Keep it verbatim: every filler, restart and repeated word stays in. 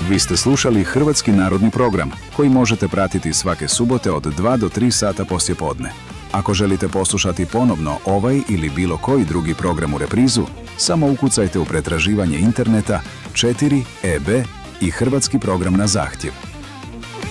Vi ste slušali Hrvatski narodni program, koji možete pratiti svake subote od dva do tri sata poslijepodne. Ako želite poslušati ponovno ovaj ili bilo koji drugi program u reprizu, samo ukucajte u pretraživanje interneta četiri E B i Hrvatski program na zahtjev.